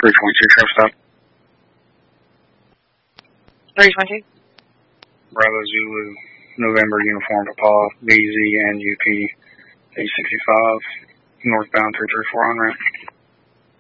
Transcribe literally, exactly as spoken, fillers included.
three twenty-two, truck stop. three twenty-two. Bravo Zulu, November Uniform Papa, B Z and U P, eight sixty-five, northbound three three four on ramp.